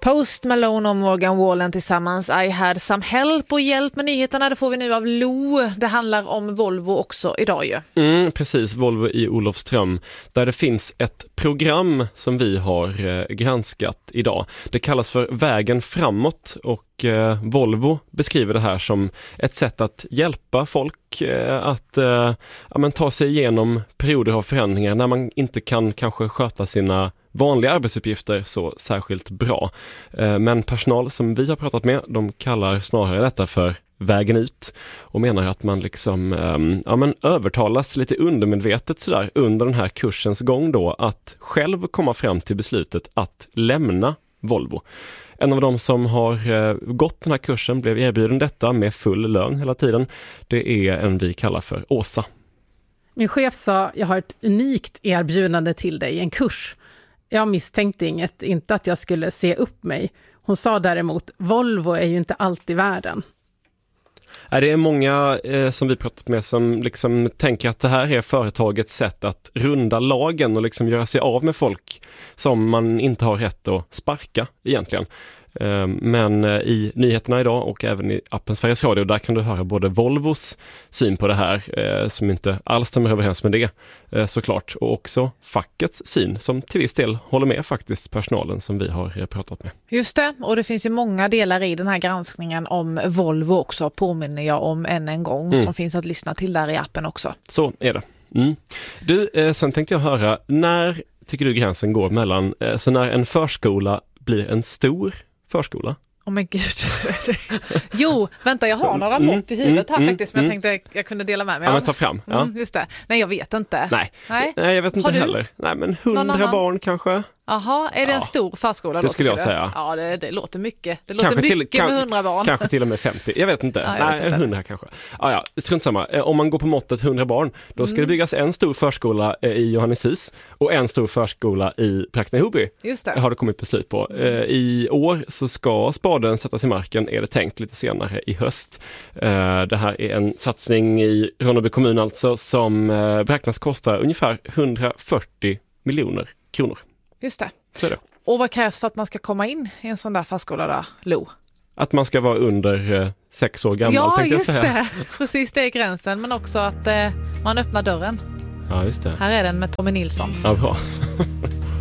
Post Malone och Morgan Wallen tillsammans, I had some help, och hjälp med nyheterna det får vi nu av Lo. Det handlar om Volvo också idag ju. Precis, Volvo i Olofström, där det finns ett program som vi har granskat idag. Det kallas för Vägen framåt, och Volvo beskriver det här som ett sätt att hjälpa folk att ta sig igenom perioder av förändringar när man inte kan kanske sköta sina vanliga arbetsuppgifter så särskilt bra. Men personal som vi har pratat med, de kallar snarare detta för vägen ut och menar att man liksom övertalas lite undermedvetet sådär under den här kursens gång då att själv komma fram till beslutet att lämna Volvo. En av de som har gått den här kursen blev erbjuden detta med full lön hela tiden. Det är en vi kallar för Åsa. Min chef sa, jag har ett unikt erbjudande till dig, en kurs. Jag misstänkte inget, inte att jag skulle se upp mig. Hon sa däremot, Volvo är ju inte allt i världen. Det är många som vi pratat med som liksom tänker att det här är företagets sätt att runda lagen och liksom göra sig av med folk som man inte har rätt att sparka egentligen. Men i nyheterna idag och även i appen Sveriges Radio, där kan du höra både Volvos syn på det här som inte alls stämmer överens med det såklart, och också fackets syn som till viss del håller med faktiskt personalen som vi har pratat med. Just det, och det finns ju många delar i den här granskningen om Volvo också, påminner jag om en gång, som finns att lyssna till där i appen också. Så är det. Du, sen tänkte jag höra, när tycker du gränsen går mellan så när en förskola blir en stor förskola? Men gud. Jo, vänta, jag har några mått i huvudet här faktiskt, men jag tänkte jag kunde dela med mig av. Ja, men ta fram. Ja. Just det. Nej, jag vet inte. Nej, jag vet inte heller. Nej, men 100 barn kanske. Jaha, är det en stor förskola då? Det skulle jag säga. Ja, det låter mycket. Det låter mycket med 100 barn. Kanske till och med 50. Jag vet inte. Nej, 100 kanske. Ja, strunt samma. Om man går på måttet 100 barn, då ska det byggas en stor förskola i Johanneshus och en stor förskola i Bräkne-Hoby. Just det. Har det kommit beslut på. I år så ska spaden sättas i marken, är det tänkt, lite senare i höst. Det här är en satsning i Ronneby kommun alltså som beräknas kosta ungefär 140 miljoner kronor. Just det. Så är det. Och vad krävs för att man ska komma in i en sån där förskola då, Lo? Att man ska vara under 6 år gammal, tänkte jag säga. Ja, just det. Precis, det är gränsen. Men också att man öppnar dörren. Ja, just det. Här är den med Tommy Nilsson. Ja, bra.